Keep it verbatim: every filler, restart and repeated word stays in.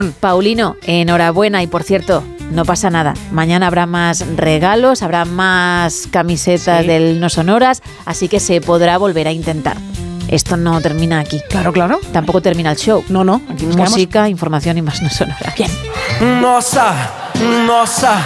Paulino, enhorabuena y por cierto, no pasa nada. Mañana habrá más regalos, habrá más camisetas Sí. del No Sonoras, así que se podrá volver a intentar. Esto no termina aquí. Claro, claro. Tampoco termina el show. No, no. Aquí nos quedamos. Música, información y más No Sonoras. Bien. Nossa, nossa.